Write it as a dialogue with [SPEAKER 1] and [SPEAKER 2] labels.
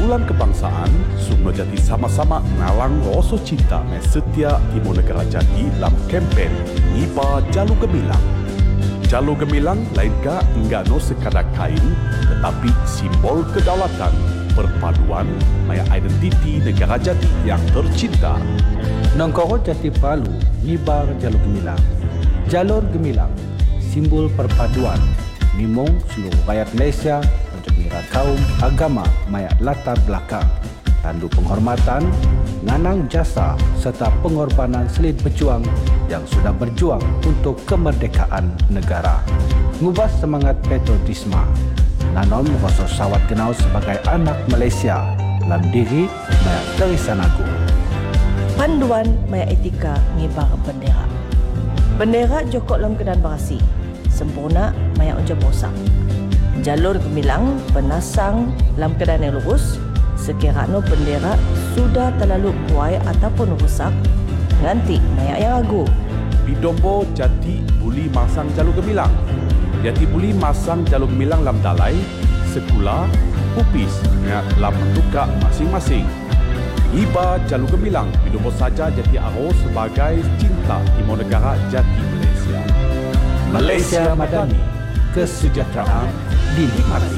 [SPEAKER 1] Susulan kebangsaan, semua jati sama-sama ngalang rasa cinta setia Timur Negara Jati dalam kempen Ngiba Jalur Gemilang. Jalur Gemilang lainka enggak no sekadar kain, tetapi simbol kedaulatan, perpaduan, maya identiti negara Jati yang tercinta.
[SPEAKER 2] Nongkoro Jati Palu, Ngiba Jalur Gemilang. Jalur Gemilang, simbol perpaduan, nimong seluruh rakyat Malaysia untuk mengira kaum, agama, maya latar belakang, tandu penghormatan, nganang jasa serta pengorbanan selit berjuang yang sudah berjuang untuk kemerdekaan negara. Ngubah semangat patriotisme, nanom rasa sawat kenal sebagai anak Malaysia dalam diri maya Terisan Agung.
[SPEAKER 3] Panduan maya etika ngibar bendera. Bendera jokok dalam keadaan berasi, sempurna maya ucap rosak. Jalur Gemilang penasang dalam keadaan yang lurus, sekiranya bendera sudah terlalu buai ataupun rusak, nganti maya yang agu.
[SPEAKER 1] Bidombo Jati buli masang Jalur Gemilang. Jati buli masang Jalur Gemilang dalam dalai, sekula, pupis dalam tukak masing-masing. Ngiba Jalur Gemilang, Bidombo saja Jati aro sebagai cinta Timur Negara Jati Malaysia.
[SPEAKER 2] Malaysia Madani, kesejahteraan dinikmati.